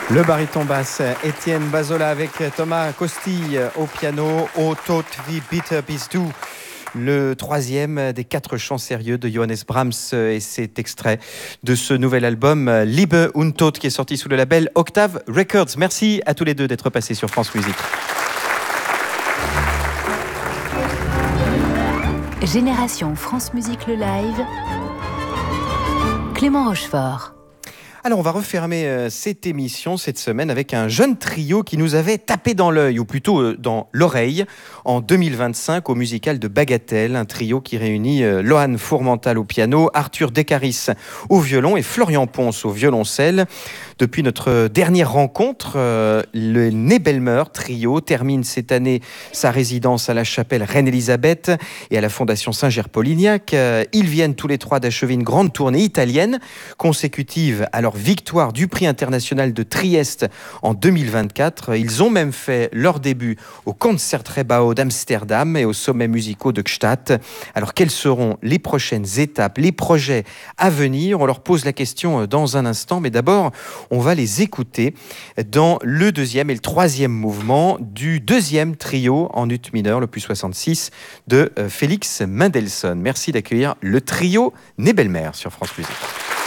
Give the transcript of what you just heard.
Le baryton basse Étienne Bazola avec Thomas Costille au piano, O tot wie bitter bist du. Le troisième des 4 chants sérieux de Johannes Brahms, et c'est extrait de ce nouvel album Liebe und Tod qui est sorti sous le label Octave Records. Merci à tous les deux d'être passés sur France Musique. Génération France Musique le live, Clément Rochefort. Alors on va refermer cette émission cette semaine avec un jeune trio qui nous avait tapé dans l'œil, ou plutôt dans l'oreille, en 2025 au musical de Bagatelle, un trio qui réunit Lohan Fourmental au piano, Arthur Descaris au violon et Florian Ponce au violoncelle. Depuis notre dernière rencontre, le Nebelmer trio termine cette année sa résidence à la chapelle Reine-Élisabeth et à la Fondation Saint-Ger-Polignac. Ils viennent tous les trois d'achever une grande tournée italienne consécutive à leur victoire du prix international de Trieste en 2024. Ils ont même fait leur début au Concertgebouw d'Amsterdam et aux sommets musicaux de Gstaad. Alors quelles seront les prochaines étapes, les projets à venir? On leur pose la question dans un instant, mais d'abord on va les écouter dans le deuxième et le troisième mouvement du deuxième trio en ut mineur, l'opus 66 de Félix Mendelssohn. Merci d'accueillir le trio Nebelmer sur France Musique.